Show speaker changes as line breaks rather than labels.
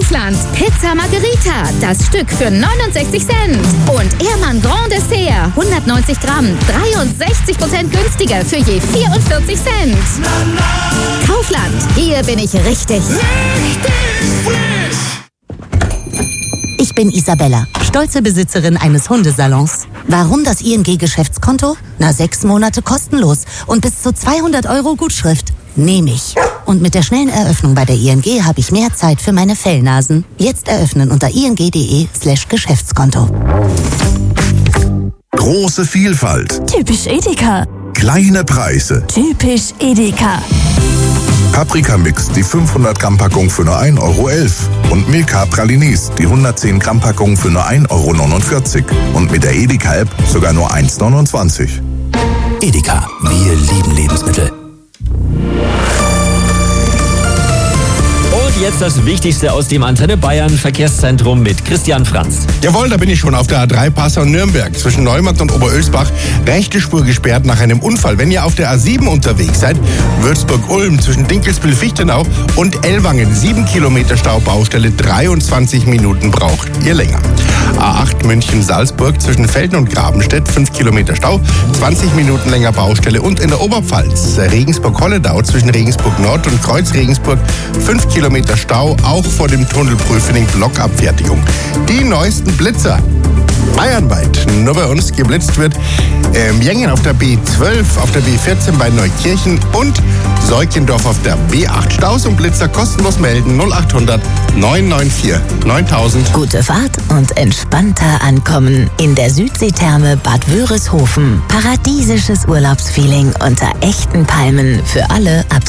Kaufland. Pizza Margherita, das Stück für 69 Cent. Und Ehrmann Grand Dessert, 190 Gramm, 63% günstiger für je 44 Cent. Kaufland, hier bin ich richtig.
Ich bin Isabella, stolze Besitzerin eines Hundesalons. Warum das ING-Geschäftskonto? 6 Monate kostenlos und bis zu 200 € Gutschrift. Nehme ich. Und mit der schnellen Eröffnung bei der ING habe ich mehr Zeit für meine Fellnasen. Jetzt eröffnen unter ing.de/Geschäftskonto.
Große Vielfalt.
Typisch Edeka.
Kleine Preise.
Typisch Edeka.
Paprika-Mix, die 500 Gramm Packung für nur 1,11 € und Milka Pralinis, die 110 Gramm Packung für nur 1,49 € und mit der Edeka-App sogar nur 1,29 €.
Edeka, wir lieben Lebensmittel. Und jetzt das Wichtigste aus dem Antenne Bayern Verkehrszentrum mit Christian Franz.
Jawohl, da bin ich schon auf der A3 Passau-Nürnberg. Zwischen Neumarkt und Oberölsbach rechte Spur gesperrt nach einem Unfall. Wenn ihr auf der A7 unterwegs seid, Würzburg-Ulm zwischen Dinkelsbühl-Fichtenau und Ellwangen 7 Kilometer Staubaustelle, 23 Minuten braucht ihr länger. A8 München-Salzburg zwischen Velden und Grabenstedt 5 Kilometer Stau, 20 Minuten länger Baustelle. Und in der Oberpfalz Regensburg-Holledau zwischen Regensburg-Nord und Kreuz-Regensburg 5 Kilometer Stau, auch vor dem Tunnelprüfing Blockabfertigung. Die neuesten Blitzer. Bayernweit nur bei uns geblitzt wird. Jengen auf der B12, auf der B14 bei Neukirchen und Seukendorf auf der B8. Staus und Blitzer kostenlos melden 0800 994 9000.
Gute Fahrt und entspannter ankommen in der Südseetherme Bad Wörishofen. Paradiesisches Urlaubsfeeling unter echten Palmen für alle ab